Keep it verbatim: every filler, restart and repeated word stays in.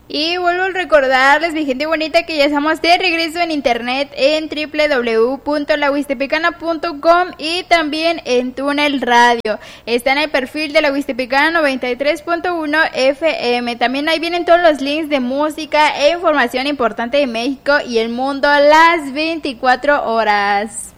Y vuelvo a recordarles, mi gente bonita, que ya estamos de regreso en internet en doble u doble u doble u punto la huistepecana punto com y también en Túnel Radio. Está en el perfil de La Huistepecana noventa y tres punto uno F M. También ahí vienen todos los links de música e información importante de México y el mundo las veinticuatro horas.